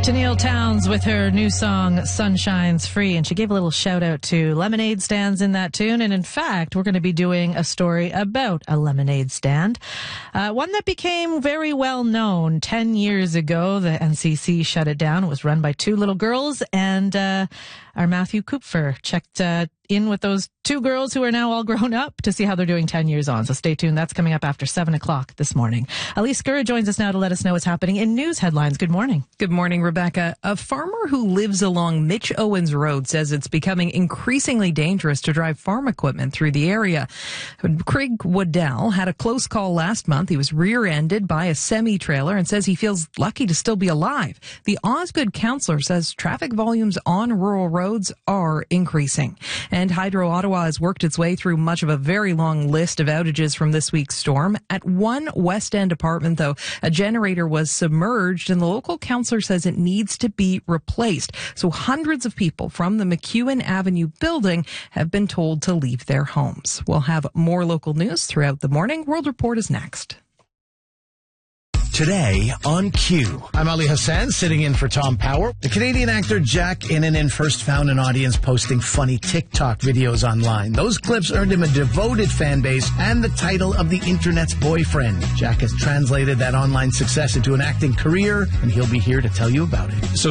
Tenille Townes with her new song, Sunshine's Free, and she gave a little shout out to lemonade stands in that tune. And in fact, we're going to be doing a story about a lemonade stand. One that became very well known 10 years ago. The NCC shut it down. It was run by two little girls, and our Matthew Kupfer checked in with those two girls who are now all grown up to see how they're doing 10 years on. So stay tuned. That's coming up after 7 o'clock this morning. Elise Gurra joins us now to let us know what's happening in news headlines. Good morning. Good morning, Rebecca. A farmer who lives along Mitch Owens Road says it's becoming increasingly dangerous to drive farm equipment through the area. Craig Waddell had a close call last month. He was rear-ended by a semi-trailer and says he feels lucky to still be alive. The Osgood councillor says traffic volumes on rural roads are increasing. And Hydro Ottawa has worked its way through much of a very long list of outages from this week's storm. At one West End apartment, though, a generator was submerged, and the local councillor says it needs to be replaced. So hundreds of people from the McEwen Avenue building have been told to leave their homes. We'll have more local news throughout the morning. World Report is next. Today on Q. I'm Ali Hassan, sitting in for Tom Power. The Canadian actor Jack Innanen first found an audience posting funny TikTok videos online. Those clips earned him a devoted fan base and the title of the internet's boyfriend. Jack has translated that online success into an acting career, and he'll be here to tell you about it. So